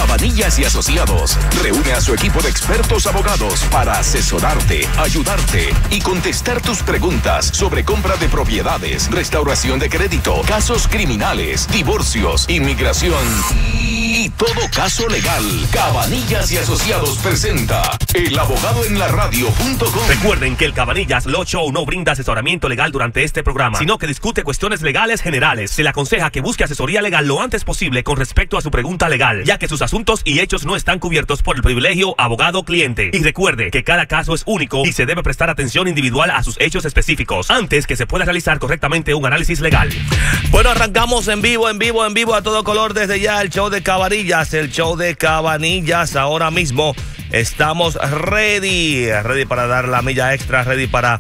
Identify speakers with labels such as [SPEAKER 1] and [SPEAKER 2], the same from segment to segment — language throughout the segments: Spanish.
[SPEAKER 1] Cabanillas y Asociados reúne a su equipo de expertos abogados para asesorarte, ayudarte y contestar tus preguntas sobre compra de propiedades, restauración de crédito, casos criminales, divorcios, inmigración y todo caso legal. Cabanillas y Asociados presenta elabogadoenlaradio.com.
[SPEAKER 2] Recuerden que el Cabanillas Law Show no brinda asesoramiento legal durante este programa, sino que discute cuestiones legales generales. Se le aconseja que busque asesoría legal lo antes posible con respecto a su pregunta legal, ya que sus asuntos y hechos no están cubiertos por el privilegio abogado-cliente. Y recuerde que cada caso es único y se debe prestar atención individual a sus hechos específicos antes que se pueda realizar correctamente un análisis legal.
[SPEAKER 3] Bueno, arrancamos en vivo a todo color desde ya el show de Cabanillas, ahora mismo. Estamos ready para dar la milla extra, ready para...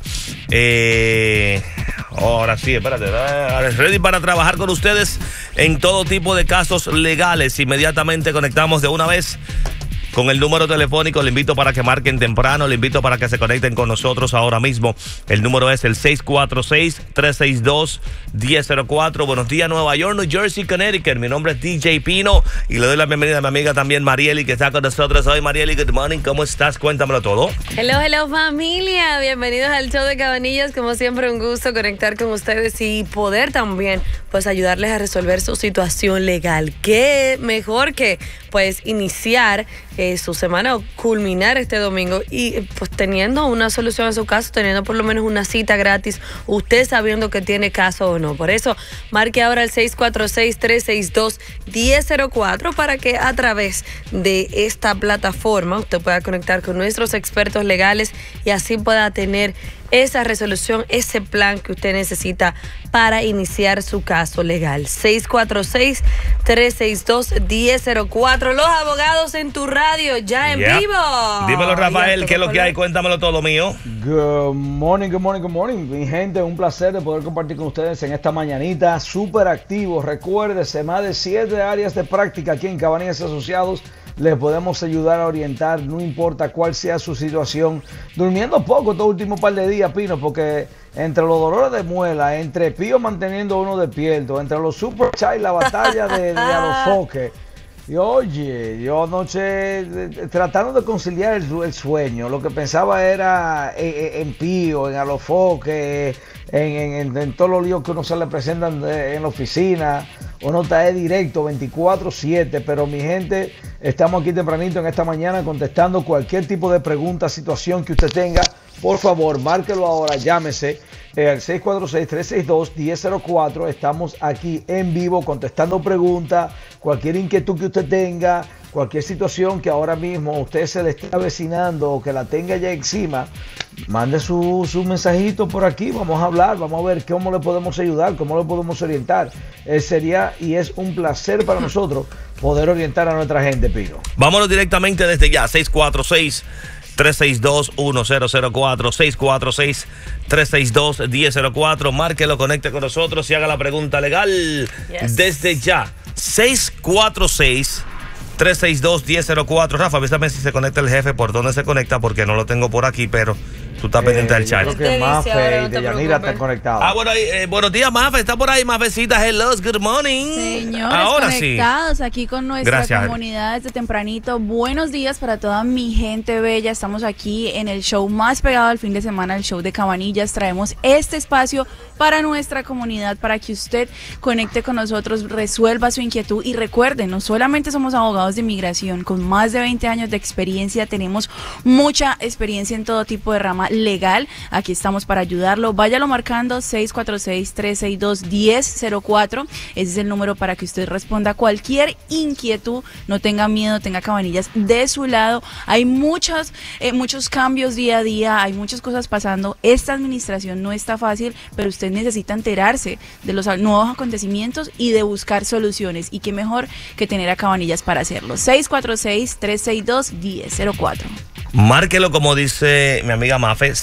[SPEAKER 3] ahora sí, espérate, ready para trabajar con ustedes en todo tipo de casos legales. Inmediatamente conectamos de una vez con el número telefónico. Le invito para que marquen temprano, le invito para que se conecten con nosotros ahora mismo. El número es el 646-362-1004. Buenos días, Nueva York, New Jersey, Connecticut. Mi nombre es DJ Pino y le doy la bienvenida a mi amiga también Marieli, que está con nosotros hoy. Marieli, good morning, ¿cómo estás? Cuéntamelo todo.
[SPEAKER 4] Hello familia, bienvenidos al show de Cabanillas. Como siempre, un gusto conectar con ustedes y poder también pues ayudarles a resolver su situación legal. Qué mejor que pues iniciar su semana o culminar este domingo y pues teniendo una solución a su caso, teniendo por lo menos una cita gratis, usted sabiendo que tiene caso o no. Por eso, marque ahora el 646-362-1004 para que a través de esta plataforma usted pueda conectar con nuestros expertos legales y así pueda tener esa resolución, ese plan que usted necesita para iniciar su caso legal. 646-362-1004. Los abogados en tu radio, ya en vivo.
[SPEAKER 3] Dímelo, Rafael, ¿qué es lo que hay? Cuéntamelo todo, mío.
[SPEAKER 5] Good morning. Mi gente, un placer de poder compartir con ustedes en esta mañanita. Súper activo. Recuérdese, más de 7 áreas de práctica aquí en Cabanillas Asociados. Le podemos ayudar a orientar, no importa cuál sea su situación. Durmiendo poco todo último par de días, Pino, porque entre los dolores de muela, entre Pío manteniendo uno despierto, entre los super chai, la batalla de Alofoque. Y oye, yo anoche tratando de conciliar el sueño, lo que pensaba era en Pío, en Alofoque, en todos los líos que uno se le presentan en la oficina. Uno está directo 24/7, pero mi gente, estamos aquí tempranito en esta mañana contestando cualquier tipo de pregunta, situación que usted tenga. Por favor, márquelo ahora, llámese al 646-362-1004. Estamos aquí en vivo contestando preguntas, cualquier inquietud que usted tenga, cualquier situación que ahora mismo usted se le esté avecinando o que la tenga ya encima. Mande su mensajito por aquí, vamos a hablar, vamos a ver cómo le podemos ayudar, cómo le podemos orientar. Sería y es un placer para nosotros poder orientar a nuestra gente, Pino.
[SPEAKER 3] Vámonos directamente desde ya, 646-362-1004, 646-362-1004. Márquelo, conecte con nosotros y haga la pregunta legal desde ya. 646-362-1004. Rafa, avísame si se conecta el jefe, por dónde se conecta, porque no lo tengo por aquí, pero tú estás pendiente del chat.
[SPEAKER 5] Creo que Mafe y Deyanira están conectados.
[SPEAKER 3] Bueno, buenos días, Mafe. Está por ahí, Mafecita. Hello, good morning.
[SPEAKER 6] Señores,
[SPEAKER 3] ahora
[SPEAKER 6] conectados aquí con nuestra comunidad desde tempranito. Buenos días para toda mi gente bella. Estamos aquí en el show más pegado al fin de semana, el show de Cabanillas. Traemos este espacio para nuestra comunidad, para que usted conecte con nosotros, resuelva su inquietud. Y recuerden, no solamente somos abogados de inmigración, con más de 20 años de experiencia, tenemos mucha experiencia en todo tipo de rama legal. Aquí estamos para ayudarlo. Váyalo marcando 646-362-1004. Ese es el número para que usted responda cualquier inquietud. No tenga miedo, tenga Cabanillas de su lado. Hay muchos cambios día a día, hay muchas cosas pasando. Esta administración no está fácil, pero usted necesita enterarse de los nuevos acontecimientos y de buscar soluciones. Y qué mejor que tener a Cabanillas para hacerlo. 646-362-1004.
[SPEAKER 3] Márquelo, como dice mi amiga Mafe,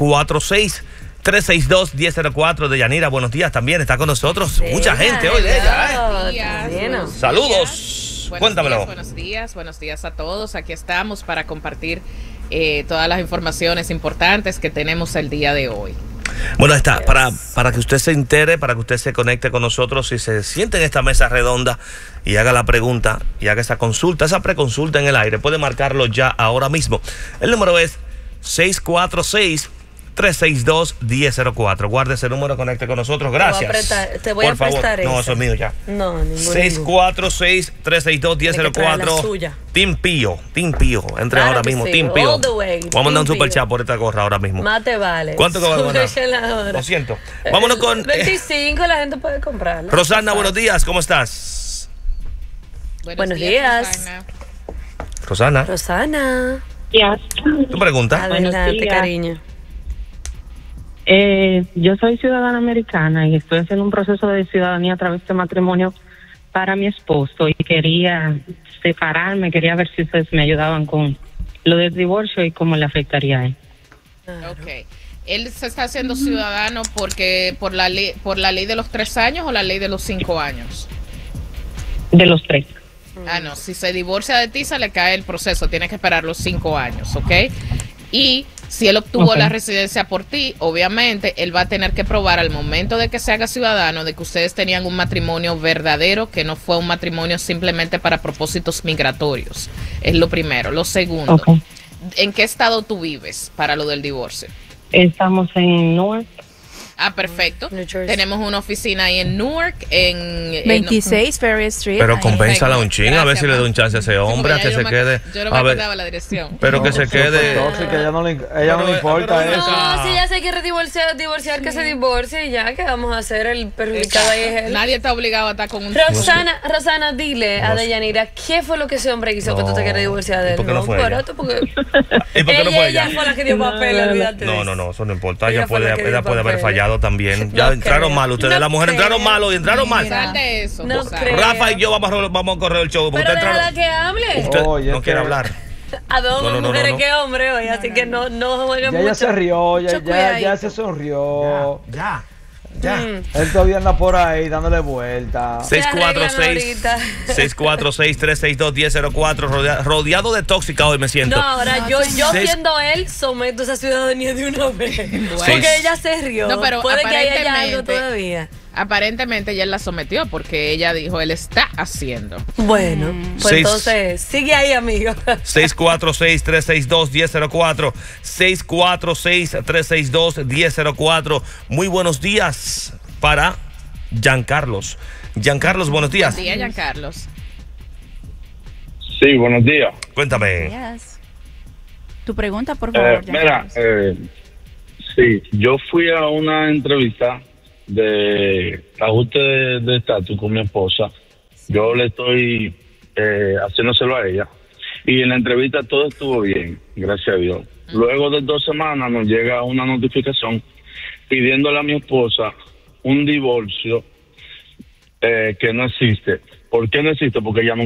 [SPEAKER 3] 646-362-1004. Deyanira, buenos días también, está con nosotros. Mucha gente hoy de ella, Saludos. Cuéntamelo.
[SPEAKER 7] Buenos días a todos. Aquí estamos para compartir todas las informaciones importantes que tenemos el día de hoy.
[SPEAKER 3] Bueno, está, para que usted se entere, para que usted se conecte con nosotros y se siente en esta mesa redonda y haga la pregunta y haga esa consulta, esa preconsulta en el aire, puede marcarlo ya ahora mismo. El número es 646-362-1004. Guarde ese número, conecte con nosotros. Gracias.
[SPEAKER 4] Te voy a prestar
[SPEAKER 3] No, eso es mío ya.
[SPEAKER 4] No, ningún.
[SPEAKER 3] 646-362-1004. Team Pío. Entre ahora mismo.
[SPEAKER 4] Sí.
[SPEAKER 3] Team Pío.
[SPEAKER 4] Vamos
[SPEAKER 3] a mandar un super chat por esta gorra ahora mismo.
[SPEAKER 4] Más te vale.
[SPEAKER 3] ¿Cuánto que va a ganar? 200. Vámonos con
[SPEAKER 4] 25, la gente puede comprarla.
[SPEAKER 3] Rosana, buenos días, ¿cómo estás?
[SPEAKER 4] Buenos días.
[SPEAKER 3] Rosana. ¿Tu pregunta?
[SPEAKER 4] Adelante, cariño.
[SPEAKER 8] Yo soy ciudadana americana y estoy haciendo un proceso de ciudadanía a través de matrimonio para mi esposo y quería separarme, quería ver si ustedes me ayudaban con lo del divorcio y cómo le afectaría a él.
[SPEAKER 7] Ok. ¿Él se está haciendo ciudadano porque por la ley de los 3 años o la ley de los 5 años?
[SPEAKER 8] De los 3.
[SPEAKER 7] No, si se divorcia de ti se le cae el proceso, tiene que esperar los 5 años, ¿ok? Y si él obtuvo la residencia por ti, obviamente él va a tener que probar al momento de que se haga ciudadano de que ustedes tenían un matrimonio verdadero, que no fue un matrimonio simplemente para propósitos migratorios. Es lo primero. Lo segundo, ¿en qué estado tú vives para lo del divorcio?
[SPEAKER 8] Estamos en Newark.
[SPEAKER 7] Perfecto. Tenemos una oficina ahí en Newark, en
[SPEAKER 6] 26 Ferry Street.
[SPEAKER 3] Pero compénsala un ching, a ver si le doy un chance a ese hombre, a que se quede.
[SPEAKER 7] Yo no me acordaba la dirección.
[SPEAKER 3] Pero que se quede.
[SPEAKER 5] Ella no le importa eso.
[SPEAKER 4] No, si ya se quiere divorciar, que se divorcie y ya, ¿qué vamos a hacer? El perjudicado ahí es él.
[SPEAKER 7] Nadie está obligado a estar con un...
[SPEAKER 4] Rosana, dile a Deyanira, ¿qué fue lo que ese hombre hizo que tú te quieres divorciar de él?
[SPEAKER 3] ¿Por qué no fue ella?
[SPEAKER 5] ¿Y por qué no fue ella?
[SPEAKER 4] Ella fue la que dio papel, olvídate.
[SPEAKER 3] No, eso no importa. Ella puede haber fallado también. Ya entraron mal, ustedes las mujeres entraron mal y entraron mal.
[SPEAKER 7] De eso,
[SPEAKER 4] no
[SPEAKER 3] Rafa y yo vamos a correr el show.
[SPEAKER 4] Pero déjala que hable.
[SPEAKER 3] Usted no quiere hablar.
[SPEAKER 4] A dos mujeres que hombre hoy, así que no jueguen mucho.
[SPEAKER 5] Ya se rió, ya se sonrió.
[SPEAKER 3] Ya.
[SPEAKER 5] Él todavía anda por ahí dándole vuelta.
[SPEAKER 3] 646-362-1004. Rodeado de tóxica hoy me siento.
[SPEAKER 4] No, ahora yo siendo él, someto esa ciudadanía de una vez. Porque ella se rió.
[SPEAKER 7] No, pero
[SPEAKER 4] puede que haya algo todavía.
[SPEAKER 7] Aparentemente ella la sometió porque ella dijo, él está haciendo.
[SPEAKER 4] Bueno, pues entonces, sigue ahí, amigo.
[SPEAKER 3] 646-362-1004. 646-362-1004. Muy buenos días para Giancarlos. Giancarlos, buenos días.
[SPEAKER 7] Buenos días, Giancarlos.
[SPEAKER 9] Sí, buenos días.
[SPEAKER 3] Cuéntame.
[SPEAKER 6] Tu pregunta, por favor.
[SPEAKER 9] Mira, sí, yo fui a una entrevista de ajuste de estatus con mi esposa. Yo le estoy haciéndoselo a ella y en la entrevista todo estuvo bien, gracias a Dios. Luego de 2 semanas nos llega una notificación pidiéndole a mi esposa un divorcio que no existe. ¿Por qué no existe? Porque ella no